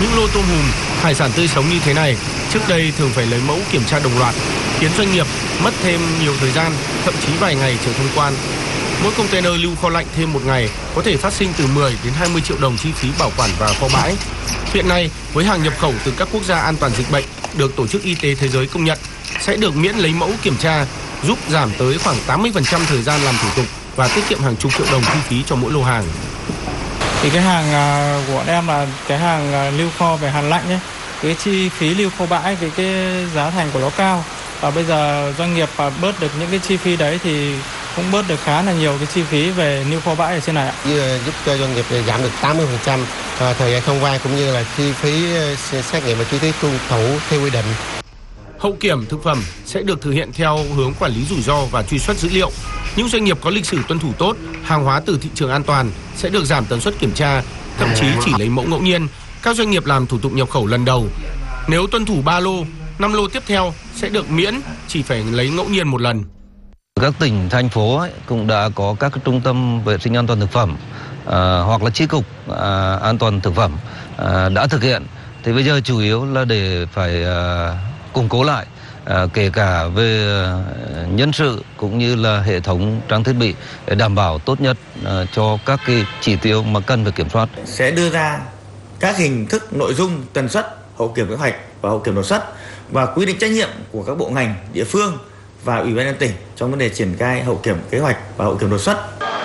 Những lô tôm hùm, hải sản tươi sống như thế này trước đây thường phải lấy mẫu kiểm tra đồng loạt, khiến doanh nghiệp mất thêm nhiều thời gian, thậm chí vài ngày chờ thông quan. Mỗi container lưu kho lạnh thêm một ngày có thể phát sinh từ 10 đến 20 triệu đồng chi phí bảo quản và kho bãi. Hiện nay, với hàng nhập khẩu từ các quốc gia an toàn dịch bệnh được Tổ chức Y tế Thế giới công nhận, sẽ được miễn lấy mẫu kiểm tra, giúp giảm tới khoảng 80% thời gian làm thủ tục và tiết kiệm hàng chục triệu đồng chi phí cho mỗi lô hàng. Thì cái hàng của bọn em là cái hàng lưu kho về hàng lạnh ấy, cái chi phí lưu kho bãi với cái giá thành của nó cao. Và bây giờ doanh nghiệp bớt được những cái chi phí đấy thì cũng bớt được khá là nhiều cái chi phí về lưu kho bãi ở trên này ạ. Giúp cho doanh nghiệp giảm được 80% thời gian thông quan cũng như là chi phí xét nghiệm và chi phí tuân thủ theo quy định. Hậu kiểm thực phẩm sẽ được thực hiện theo hướng quản lý rủi ro và truy xuất dữ liệu. Những doanh nghiệp có lịch sử tuân thủ tốt, hàng hóa từ thị trường an toàn sẽ được giảm tần suất kiểm tra, thậm chí chỉ lấy mẫu ngẫu nhiên. Các doanh nghiệp làm thủ tục nhập khẩu lần đầu, nếu tuân thủ 3 lô, 5 lô tiếp theo sẽ được miễn, chỉ phải lấy ngẫu nhiên một lần. Các tỉnh, thành phố cũng đã có các trung tâm vệ sinh an toàn thực phẩm hoặc là chi cục an toàn thực phẩm đã thực hiện. Thì bây giờ chủ yếu là để phải củng cố lại, kể cả về nhân sự cũng như là hệ thống trang thiết bị để đảm bảo tốt nhất cho các cái chỉ tiêu mà cần phải kiểm soát. Sẽ đưa ra các hình thức, nội dung, tần suất hậu kiểm kế hoạch và hậu kiểm đột xuất và quy định trách nhiệm của các bộ ngành, địa phương và Ủy ban nhân tỉnh trong vấn đề triển khai hậu kiểm kế hoạch và hậu kiểm đột xuất.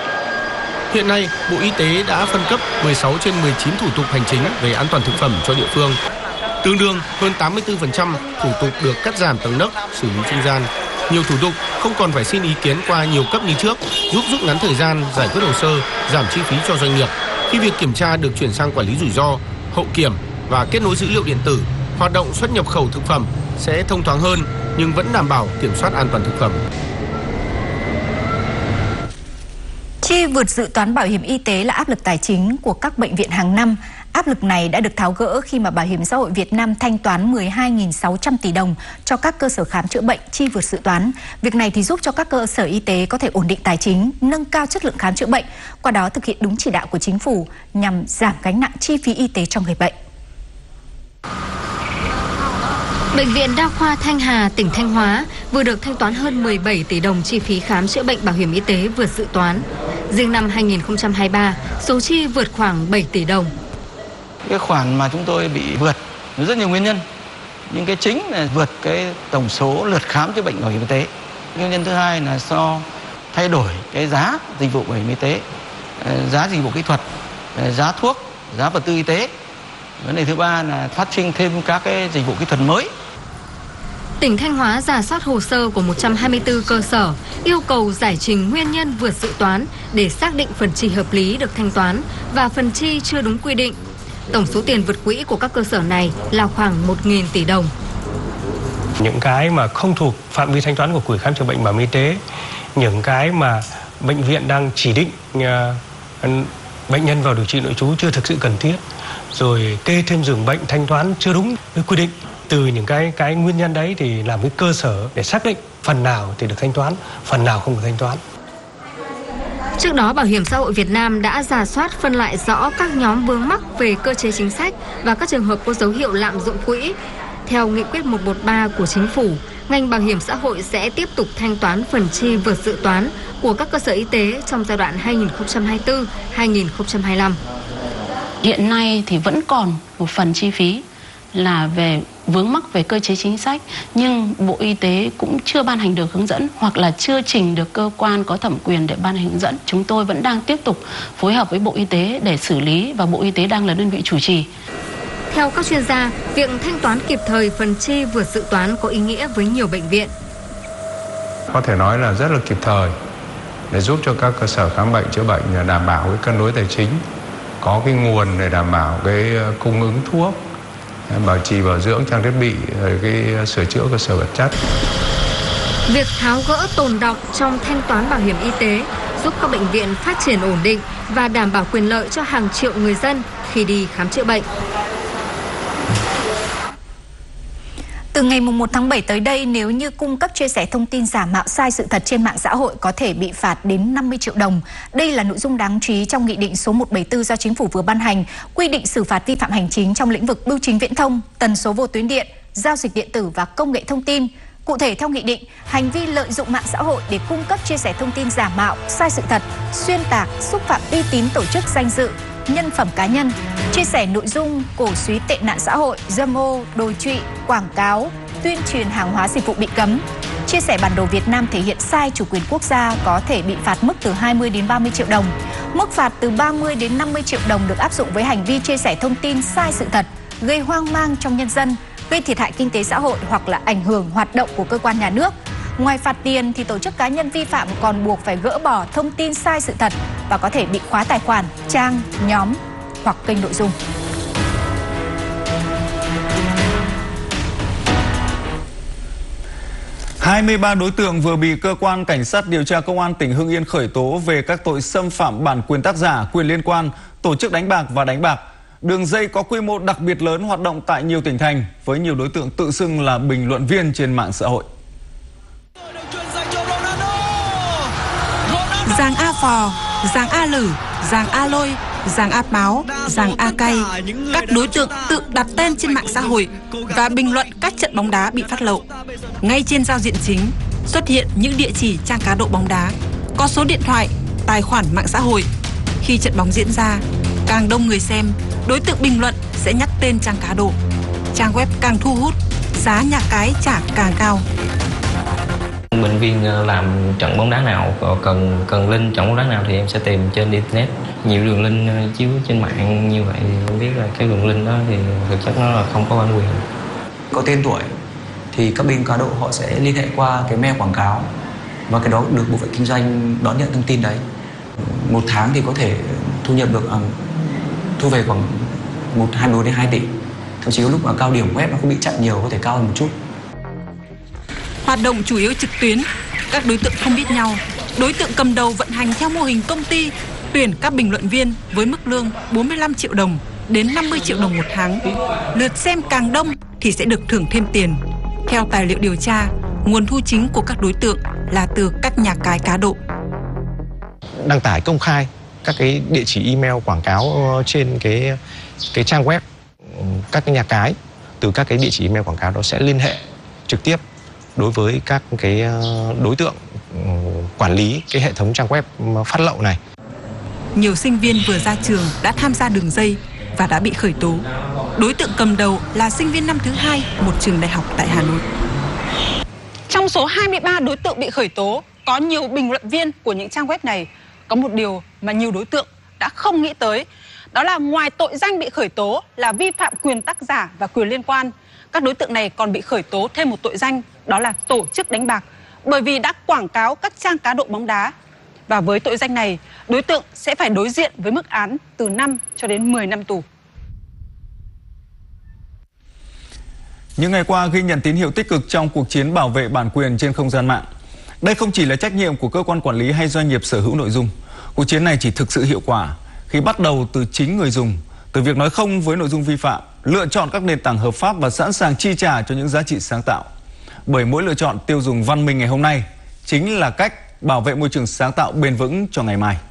Hiện nay, Bộ Y tế đã phân cấp 16 trên 19 thủ tục hành chính về an toàn thực phẩm cho địa phương. Tương đương hơn 84% thủ tục được cắt giảm tầng nấc, xử lý trung gian. Nhiều thủ tục không còn phải xin ý kiến qua nhiều cấp như trước, giúp rút ngắn thời gian giải quyết hồ sơ, giảm chi phí cho doanh nghiệp. Khi việc kiểm tra được chuyển sang quản lý rủi ro, hậu kiểm và kết nối dữ liệu điện tử, hoạt động xuất nhập khẩu thực phẩm sẽ thông thoáng hơn nhưng vẫn đảm bảo kiểm soát an toàn thực phẩm. Chi vượt dự toán bảo hiểm y tế là áp lực tài chính của các bệnh viện hàng năm. Áp lực này đã được tháo gỡ khi mà Bảo hiểm xã hội Việt Nam thanh toán 12.600 tỷ đồng cho các cơ sở khám chữa bệnh chi vượt dự toán. Việc này thì giúp cho các cơ sở y tế có thể ổn định tài chính, nâng cao chất lượng khám chữa bệnh, qua đó thực hiện đúng chỉ đạo của chính phủ nhằm giảm gánh nặng chi phí y tế cho người bệnh. Bệnh viện Đa khoa Thanh Hà, tỉnh Thanh Hóa vừa được thanh toán hơn 17 tỷ đồng chi phí khám chữa bệnh bảo hiểm y tế vượt dự toán. Riêng năm 2023, số chi vượt khoảng 7 tỷ đồng. Cái khoản mà chúng tôi bị vượt rất nhiều nguyên nhân, nhưng cái chính là vượt cái tổng số lượt khám chữa bệnh bảo hiểm y tế. Nguyên nhân thứ hai là do thay đổi cái giá dịch vụ bảo hiểm y tế, giá dịch vụ kỹ thuật, giá thuốc, giá vật tư y tế. Vấn đề thứ ba là phát sinh thêm các cái dịch vụ kỹ thuật mới. Tỉnh Thanh Hóa rà soát hồ sơ của 124 cơ sở, yêu cầu giải trình nguyên nhân vượt dự toán để xác định phần chi hợp lý được thanh toán và phần chi chưa đúng quy định. Tổng số tiền vượt quỹ của các cơ sở này là khoảng 1.000 tỷ đồng. Những cái mà không thuộc phạm vi thanh toán của quỹ khám chữa bệnh bảo hiểm y tế, những cái mà bệnh viện đang chỉ định bệnh nhân vào điều trị nội trú chưa thực sự cần thiết, rồi kê thêm giường bệnh thanh toán chưa đúng với quy định. Từ những cái nguyên nhân đấy thì làm cái cơ sở để xác định phần nào thì được thanh toán, phần nào không được thanh toán. Trước đó, Bảo hiểm xã hội Việt Nam đã rà soát phân loại rõ các nhóm vướng mắc về cơ chế chính sách và các trường hợp có dấu hiệu lạm dụng quỹ. Theo nghị quyết 113 của Chính phủ, ngành bảo hiểm xã hội sẽ tiếp tục thanh toán phần chi vượt dự toán của các cơ sở y tế trong giai đoạn 2024-2025. Hiện nay thì vẫn còn một phần chi phí là về vướng mắc về cơ chế chính sách, nhưng Bộ Y tế cũng chưa ban hành được hướng dẫn hoặc là chưa trình được cơ quan có thẩm quyền để ban hành hướng dẫn. Chúng tôi vẫn đang tiếp tục phối hợp với Bộ Y tế để xử lý và Bộ Y tế đang là đơn vị chủ trì. Theo các chuyên gia, việc thanh toán kịp thời phần chi vượt dự toán có ý nghĩa với nhiều bệnh viện. Có thể nói là rất là kịp thời để giúp cho các cơ sở khám bệnh chữa bệnh đảm bảo cái cân đối tài chính, có cái nguồn để đảm bảo cái cung ứng thuốc, bảo trì bảo dưỡng trang thiết bị, rồi cái sửa chữa cơ sở vật chất. Việc tháo gỡ tồn đọng trong thanh toán bảo hiểm y tế giúp các bệnh viện phát triển ổn định và đảm bảo quyền lợi cho hàng triệu người dân khi đi khám chữa bệnh. Từ ngày 1 tháng 7 tới đây, nếu như cung cấp chia sẻ thông tin giả mạo sai sự thật trên mạng xã hội có thể bị phạt đến 50 triệu đồng. Đây là nội dung đáng chú ý trong Nghị định số 174 do Chính phủ vừa ban hành, quy định xử phạt vi phạm hành chính trong lĩnh vực bưu chính viễn thông, tần số vô tuyến điện, giao dịch điện tử và công nghệ thông tin. Cụ thể theo nghị định, hành vi lợi dụng mạng xã hội để cung cấp chia sẻ thông tin giả mạo, sai sự thật, xuyên tạc, xúc phạm uy tín tổ chức, danh dự, nhân phẩm cá nhân, chia sẻ nội dung cổ suý tệ nạn xã hội, dâm ô, đồi trụy, quảng cáo, tuyên truyền hàng hóa dịch vụ bị cấm, chia sẻ bản đồ Việt Nam thể hiện sai chủ quyền quốc gia có thể bị phạt mức từ 20 đến 30 triệu đồng. Mức phạt từ 30 đến 50 triệu đồng được áp dụng với hành vi chia sẻ thông tin sai sự thật, gây hoang mang trong nhân dân, gây thiệt hại kinh tế xã hội hoặc là ảnh hưởng hoạt động của cơ quan nhà nước. Ngoài phạt tiền thì tổ chức cá nhân vi phạm còn buộc phải gỡ bỏ thông tin sai sự thật và có thể bị khóa tài khoản, trang, nhóm hoặc kênh nội dung. ...23 đối tượng vừa bị cơ quan cảnh sát điều tra công an tỉnh Hưng Yên khởi tố về các tội xâm phạm bản quyền tác giả, quyền liên quan, tổ chức đánh bạc và đánh bạc. Đường dây có quy mô đặc biệt lớn hoạt động tại nhiều tỉnh thành với nhiều đối tượng tự xưng là bình luận viên trên mạng xã hội. Giàng A Phò, Giàng A Lử, Giàng A Lôi, Giàng A Páo, Giàng A Cay, các đối tượng tự đặt tên trên mạng xã hội và bình luận các trận bóng đá bị phát lộ. Ngay trên giao diện chính xuất hiện những địa chỉ trang cá độ bóng đá, có số điện thoại, tài khoản mạng xã hội. Khi trận bóng diễn ra, càng đông người xem, đối tượng bình luận sẽ nhắc tên trang cá độ. Trang web càng thu hút, giá nhà cái trả càng cao. Bệnh viên làm trận bóng đá nào, cần link trận bóng đá nào thì em sẽ tìm trên internet. Nhiều đường link chiếu trên mạng như vậy, em biết là cái đường link đó thì thực chất nó là không có bản quyền. Có tên tuổi thì các bên cá độ họ sẽ liên hệ qua cái mail quảng cáo và cái đó được bộ phận kinh doanh đón nhận thông tin đấy. Một tháng thì có thể thu nhập được thu về khoảng 21 đến 2 tỷ. Thậm chí có lúc mà cao điểm web nó không bị chặn nhiều, có thể cao hơn một chút. Hoạt động chủ yếu trực tuyến, các đối tượng không biết nhau. Đối tượng cầm đầu vận hành theo mô hình công ty, tuyển các bình luận viên với mức lương 45 triệu đồng đến 50 triệu đồng một tháng. Lượt xem càng đông thì sẽ được thưởng thêm tiền. Theo tài liệu điều tra, nguồn thu chính của các đối tượng là từ các nhà cái cá độ. Đăng tải công khai các cái địa chỉ email quảng cáo trên cái trang web các cái nhà cái, từ các cái địa chỉ email quảng cáo đó sẽ liên hệ trực tiếp đối với các cái đối tượng quản lý cái hệ thống trang web phát lậu này. Nhiều sinh viên vừa ra trường đã tham gia đường dây và đã bị khởi tố. Đối tượng cầm đầu là sinh viên năm thứ 2 một trường đại học tại Hà Nội. Trong số 23 đối tượng bị khởi tố, có nhiều bình luận viên của những trang web này. Có một điều mà nhiều đối tượng đã không nghĩ tới, đó là ngoài tội danh bị khởi tố là vi phạm quyền tác giả và quyền liên quan, các đối tượng này còn bị khởi tố thêm một tội danh, đó là tổ chức đánh bạc, bởi vì đã quảng cáo các trang cá độ bóng đá. Và với tội danh này, đối tượng sẽ phải đối diện với mức án từ 5 cho đến 10 năm tù. Những ngày qua ghi nhận tín hiệu tích cực trong cuộc chiến bảo vệ bản quyền trên không gian mạng. Đây không chỉ là trách nhiệm của cơ quan quản lý hay doanh nghiệp sở hữu nội dung. Cuộc chiến này chỉ thực sự hiệu quả khi bắt đầu từ chính người dùng, từ việc nói không với nội dung vi phạm, lựa chọn các nền tảng hợp pháp và sẵn sàng chi trả cho những giá trị sáng tạo. Bởi mỗi lựa chọn tiêu dùng văn minh ngày hôm nay chính là cách bảo vệ môi trường sáng tạo bền vững cho ngày mai.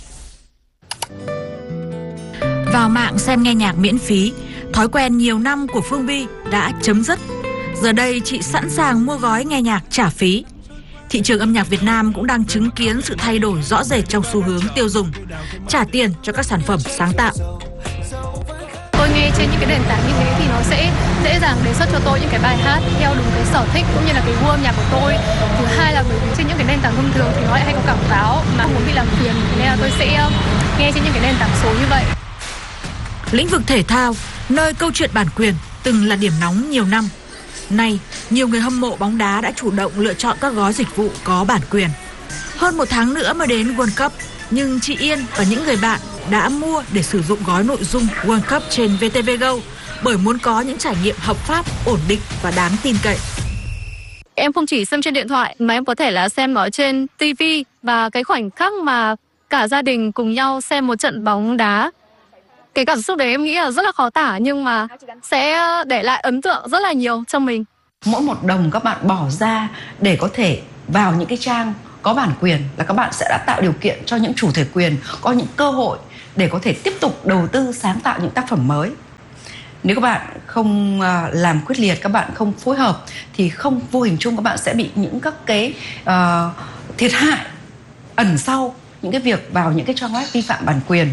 Vào mạng xem nghe nhạc miễn phí, thói quen nhiều năm của Phương Vi đã chấm dứt. Giờ đây chị sẵn sàng mua gói nghe nhạc trả phí. Thị trường âm nhạc Việt Nam cũng đang chứng kiến sự thay đổi rõ rệt trong xu hướng tiêu dùng, trả tiền cho các sản phẩm sáng tạo. Tôi nghe trên những cái nền tảng như thế thì nó sẽ dễ dàng đề xuất cho tôi những cái bài hát theo đúng cái sở thích cũng như là cái gu âm nhạc của tôi. Thứ hai là bởi vì trên những cái nền tảng thông thường thì nó lại hay có quảng cáo mà không muốn bị làm phiền, nên là tôi sẽ nghe trên những cái nền tảng số như vậy. Lĩnh vực thể thao, nơi câu chuyện bản quyền từng là điểm nóng nhiều năm. Nay, nhiều người hâm mộ bóng đá đã chủ động lựa chọn các gói dịch vụ có bản quyền. Hơn một tháng nữa mới đến World Cup, nhưng chị Yên và những người bạn đã mua để sử dụng gói nội dung World Cup trên VTV Go bởi muốn có những trải nghiệm hợp pháp, ổn định và đáng tin cậy. Em không chỉ xem trên điện thoại mà em có thể là xem ở trên TV, và cái khoảnh khắc mà cả gia đình cùng nhau xem một trận bóng đá, cái cảm xúc đấy em nghĩ là rất là khó tả nhưng mà sẽ để lại ấn tượng rất là nhiều trong mình. Mỗi một đồng các bạn bỏ ra để có thể vào những cái trang có bản quyền là các bạn sẽ đã tạo điều kiện cho những chủ thể quyền có những cơ hội để có thể tiếp tục đầu tư sáng tạo những tác phẩm mới. Nếu các bạn không làm quyết liệt, các bạn không phối hợp thì không vô hình chung các bạn sẽ bị những các cái thiệt hại ẩn sau những cái việc vào những cái trang web vi phạm bản quyền.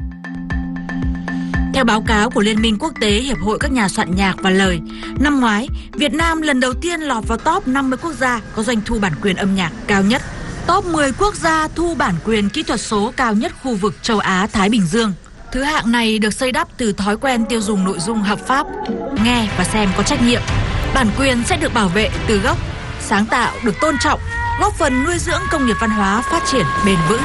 Theo báo cáo của Liên minh Quốc tế Hiệp hội các nhà soạn nhạc và lời, năm ngoái, Việt Nam lần đầu tiên lọt vào top 50 quốc gia có doanh thu bản quyền âm nhạc cao nhất. Top 10 quốc gia thu bản quyền kỹ thuật số cao nhất khu vực châu Á-Thái Bình Dương. Thứ hạng này được xây đắp từ thói quen tiêu dùng nội dung hợp pháp, nghe và xem có trách nhiệm. Bản quyền sẽ được bảo vệ từ gốc, sáng tạo được tôn trọng, góp phần nuôi dưỡng công nghiệp văn hóa phát triển bền vững.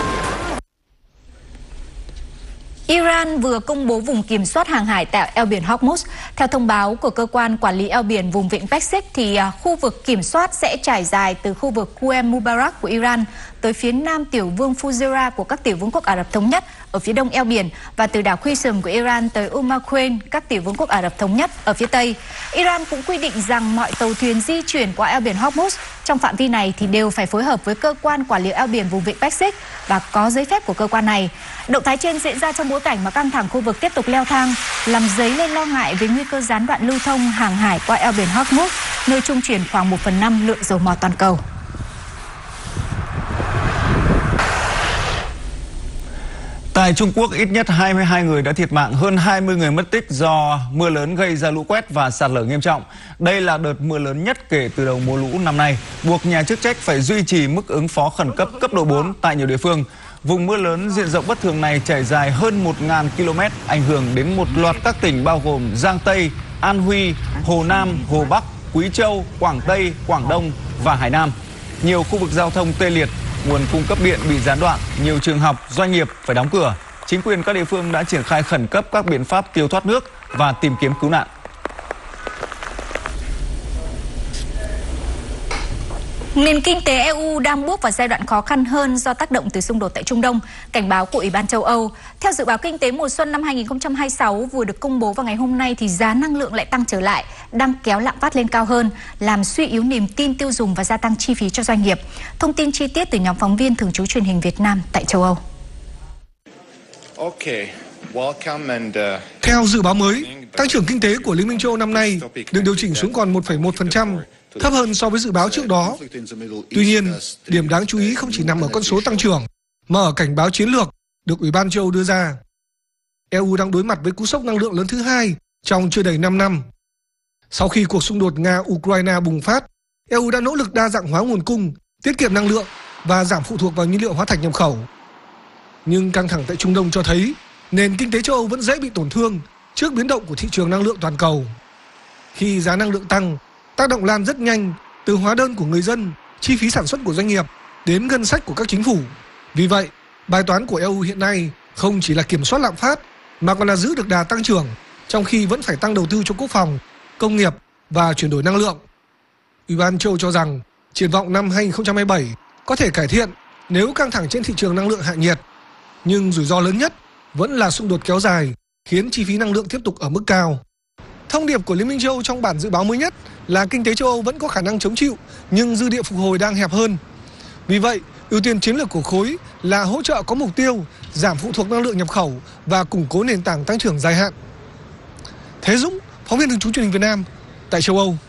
Iran vừa công bố vùng kiểm soát hàng hải tại eo biển Hormuz. Theo thông báo của cơ quan quản lý eo biển vùng vịnh Persic thì khu vực kiểm soát sẽ trải dài từ khu vực Qum Mubarak của Iran tới phía nam tiểu vương Fujairah của các tiểu vương quốc Ả Rập Thống Nhất ở phía đông eo biển và từ đảo Qism của Iran tới Queen, các tiểu vương quốc Ả Rập Thống Nhất ở phía tây. Iran cũng quy định rằng mọi tàu thuyền di chuyển qua eo biển Hormuz trong phạm vi này thì đều phải phối hợp với cơ quan quản lý eo biển vùng vịnh Persic và có giấy phép của cơ quan này. Động thái trên diễn ra trong bối cảnh mà căng thẳng khu vực tiếp tục leo thang, làm dấy lên lo ngại về nguy cơ gián đoạn lưu thông hàng hải qua eo biển Hormuz, nơi trung chuyển khoảng 1/5 lượng dầu mỏ toàn cầu. Tại Trung Quốc, ít nhất 22 người đã thiệt mạng, hơn 20 người mất tích do mưa lớn gây ra lũ quét và sạt lở nghiêm trọng. Đây là đợt mưa lớn nhất kể từ đầu mùa lũ năm nay, buộc nhà chức trách phải duy trì mức ứng phó khẩn cấp cấp độ 4 tại nhiều địa phương. Vùng mưa lớn diện rộng bất thường này trải dài hơn 1.000 km, ảnh hưởng đến một loạt các tỉnh bao gồm Giang Tây, An Huy, Hồ Nam, Hồ Bắc, Quý Châu, Quảng Tây, Quảng Đông và Hải Nam. Nhiều khu vực giao thông tê liệt, nguồn cung cấp điện bị gián đoạn, nhiều trường học, doanh nghiệp phải đóng cửa. Chính quyền các địa phương đã triển khai khẩn cấp các biện pháp tiêu thoát nước và tìm kiếm cứu nạn. Nền kinh tế EU đang bước vào giai đoạn khó khăn hơn do tác động từ xung đột tại Trung Đông, cảnh báo của Ủy ban châu Âu. Theo dự báo kinh tế mùa xuân năm 2026 vừa được công bố vào ngày hôm nay thì giá năng lượng lại tăng trở lại, đang kéo lạm phát lên cao hơn, làm suy yếu niềm tin tiêu dùng và gia tăng chi phí cho doanh nghiệp. Thông tin chi tiết từ nhóm phóng viên thường trú truyền hình Việt Nam tại châu Âu. Theo dự báo mới, tăng trưởng kinh tế của Liên minh châu Âu năm nay được điều chỉnh xuống còn 1,1%, thấp hơn so với dự báo trước đó. Tuy nhiên, điểm đáng chú ý không chỉ nằm ở con số tăng trưởng, mà ở cảnh báo chiến lược được Ủy ban châu Âu đưa ra. EU đang đối mặt với cú sốc năng lượng lớn thứ hai trong chưa đầy 5 năm. Sau khi cuộc xung đột Nga-Ukraine bùng phát, EU đã nỗ lực đa dạng hóa nguồn cung, tiết kiệm năng lượng và giảm phụ thuộc vào nhiên liệu hóa thạch nhập khẩu. Nhưng căng thẳng tại Trung Đông cho thấy nền kinh tế châu Âu vẫn dễ bị tổn thương trước biến động của thị trường năng lượng toàn cầu. Khi giá năng lượng tăng, tác động lan rất nhanh từ hóa đơn của người dân, chi phí sản xuất của doanh nghiệp đến ngân sách của các chính phủ. Vì vậy, bài toán của EU hiện nay không chỉ là kiểm soát lạm phát mà còn là giữ được đà tăng trưởng, trong khi vẫn phải tăng đầu tư cho quốc phòng, công nghiệp và chuyển đổi năng lượng. Ủy ban châu Âu cho rằng triển vọng năm 2027 có thể cải thiện nếu căng thẳng trên thị trường năng lượng hạ nhiệt, nhưng rủi ro lớn nhất vẫn là xung đột kéo dài khiến chi phí năng lượng tiếp tục ở mức cao. Thông điệp của Liên minh châu Âu trong bản dự báo mới nhất là kinh tế châu Âu vẫn có khả năng chống chịu, nhưng dư địa phục hồi đang hẹp hơn. Vì vậy, ưu tiên chiến lược của khối là hỗ trợ có mục tiêu giảm phụ thuộc năng lượng nhập khẩu và củng cố nền tảng tăng trưởng dài hạn. Thế Dũng, phóng viên thường trú truyền hình Việt Nam tại châu Âu.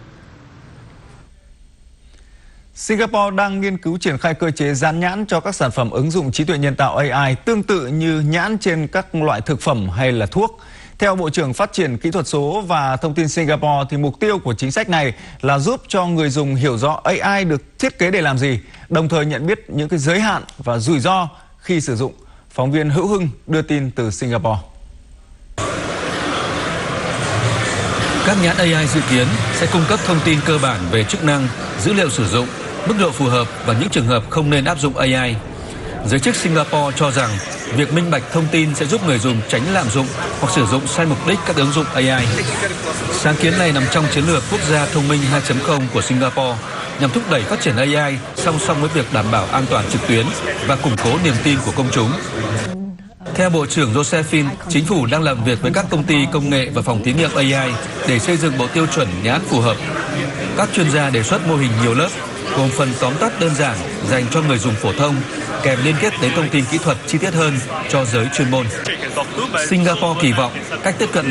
Singapore đang nghiên cứu triển khai cơ chế dán nhãn cho các sản phẩm ứng dụng trí tuệ nhân tạo AI tương tự như nhãn trên các loại thực phẩm hay là thuốc. Theo Bộ trưởng Phát triển Kỹ thuật số và Thông tin Singapore thì mục tiêu của chính sách này là giúp cho người dùng hiểu rõ AI được thiết kế để làm gì, đồng thời nhận biết những cái giới hạn và rủi ro khi sử dụng. Phóng viên Hữu Hưng đưa tin từ Singapore. Các nhãn AI dự kiến sẽ cung cấp thông tin cơ bản về chức năng, dữ liệu sử dụng, mức độ phù hợp và những trường hợp không nên áp dụng AI. Giới chức Singapore cho rằng việc minh bạch thông tin sẽ giúp người dùng tránh lạm dụng hoặc sử dụng sai mục đích các ứng dụng AI. Sáng kiến này nằm trong chiến lược quốc gia thông minh 2.0 của Singapore nhằm thúc đẩy phát triển AI song song với việc đảm bảo an toàn trực tuyến và củng cố niềm tin của công chúng. Theo Bộ trưởng Josephine, chính phủ đang làm việc với các công ty công nghệ và phòng thí nghiệm AI để xây dựng bộ tiêu chuẩn nhãn phù hợp. Các chuyên gia đề xuất mô hình nhiều lớp, gồm phần tóm tắt đơn giản dành cho người dùng phổ thông, kèm liên kết đến thông tin kỹ thuật chi tiết hơn cho giới chuyên môn. Singapore kỳ vọng cách tiếp cận